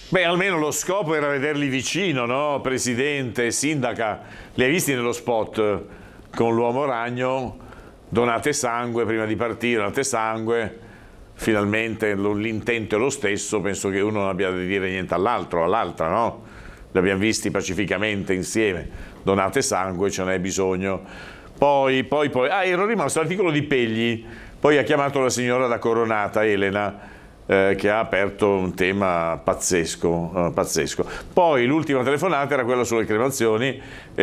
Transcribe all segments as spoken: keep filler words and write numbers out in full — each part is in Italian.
Beh, almeno lo scopo era vederli vicino, no? Presidente, sindaca, li hai visti nello spot con l'uomo ragno? Donate sangue prima di partire, donate sangue, finalmente l'intento è lo stesso, penso che uno non abbia da dire niente all'altro, all'altra, no? Li abbiamo visti pacificamente insieme, donate sangue, ce n'è bisogno. Poi, poi, poi, ah, ero rimasto l'articolo di Pegli, poi ha chiamato la signora da Coronata, Elena, Eh, che ha aperto un tema pazzesco, eh, pazzesco. Poi l'ultima telefonata era quella sulle cremazioni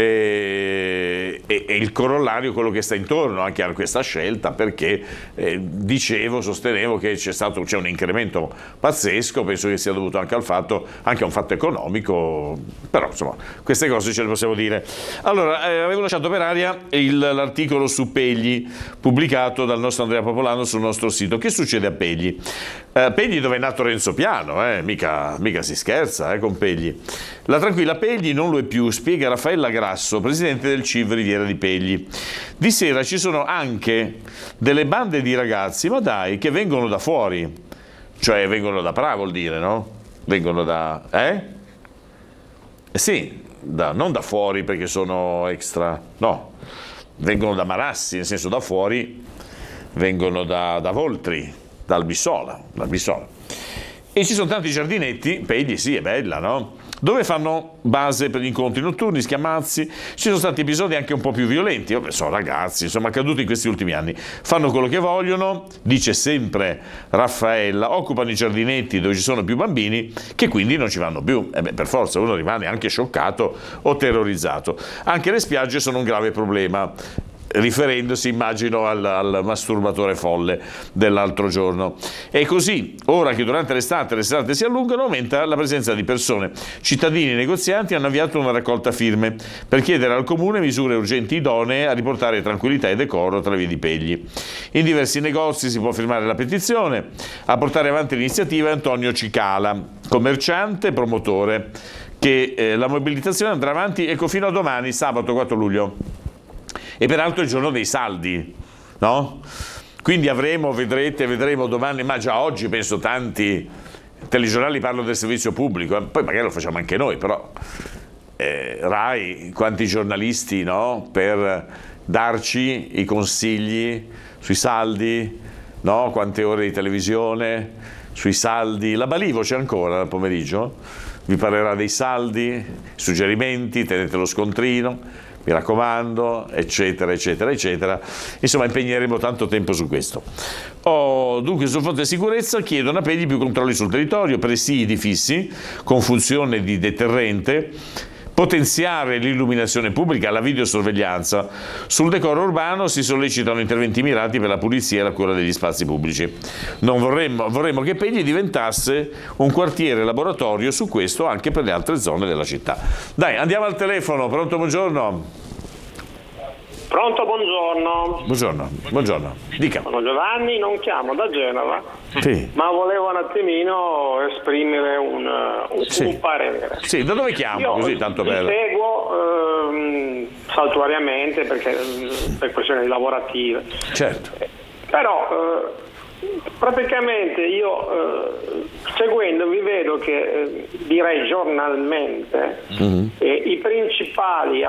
e, e, e il corollario, quello che sta intorno anche a questa scelta, perché eh, dicevo, sostenevo che c'è stato c'è un incremento pazzesco, penso che sia dovuto anche al fatto, anche a un fatto economico, però insomma queste cose ce le possiamo dire. Allora, eh, avevo lasciato per aria il, l'articolo su Pegli pubblicato dal nostro Andrea Popolano sul nostro sito. Che succede a Pegli? Eh, Pegli dove è nato Renzo Piano, eh? mica, mica si scherza eh, con Pegli. La tranquilla Pegli non lo è più, spiega Raffaella Grasso, presidente del C I V Riviera di Pegli. Di sera ci sono anche delle bande di ragazzi, ma dai, che vengono da fuori, cioè vengono da Pra, vuol dire, no? Vengono da... eh? Eh sì, da, non da fuori perché sono extra, no, vengono da Marassi, nel senso da fuori, vengono da, da Voltri, dal Bissola, dal Bissola. E ci sono tanti giardinetti, Pegli sì, è bella, no? Dove fanno base per gli incontri notturni, schiamazzi. Ci sono stati episodi anche un po' più violenti, vabbè, sono ragazzi, insomma, accaduti in questi ultimi anni. Fanno quello che vogliono, dice sempre Raffaella, occupano i giardinetti dove ci sono più bambini, che quindi non ci vanno più. E beh, per forza uno rimane anche scioccato o terrorizzato. Anche le spiagge sono un grave problema, riferendosi, immagino, al, al masturbatore folle dell'altro giorno. E così, ora che durante l'estate le serate si allungano, aumenta la presenza di persone. Cittadini e negozianti hanno avviato una raccolta firme per chiedere al Comune misure urgenti idonee a riportare tranquillità e decoro tra le vie di Pegli. In diversi negozi si può firmare la petizione. A portare avanti l'iniziativa è Antonio Cicala, commerciante e promotore, che eh, la mobilitazione andrà avanti, ecco, fino a domani, sabato quattro luglio. E peraltro è il giorno dei saldi, no? Quindi avremo, vedrete, vedremo domani, ma già oggi penso tanti telegiornali parlano del servizio pubblico, eh? Poi magari lo facciamo anche noi, però eh, Rai, quanti giornalisti, no? Per darci i consigli sui saldi, no? Quante ore di televisione, sui saldi, la Balivo c'è ancora al pomeriggio? Vi parlerà dei saldi, suggerimenti, tenete lo scontrino, mi raccomando, eccetera, eccetera, eccetera. Insomma, impegneremo tanto tempo su questo. Oh, dunque, sul fronte sicurezza chiedono a Pegli più controlli sul territorio, presidi fissi con funzione di deterrente, potenziare l'illuminazione pubblica, la videosorveglianza. Sul decoro urbano si sollecitano interventi mirati per la pulizia e la cura degli spazi pubblici. Non vorremmo, vorremmo che Pegli diventasse un quartiere laboratorio su questo anche per le altre zone della città. Dai, andiamo al telefono. Pronto, buongiorno. Pronto, buongiorno. Buongiorno, buongiorno. Dica. Sono Giovanni, non chiamo da Genova, sì. Ma volevo un attimino esprimere un, un, sì. un parere. Sì, da dove chiamo? Io Così, tanto per... seguo ehm, saltuariamente perché, per questioni lavorative. Certo. Però eh, praticamente io eh, seguendovi vedo che eh, direi giornalmente mm-hmm. eh, i principali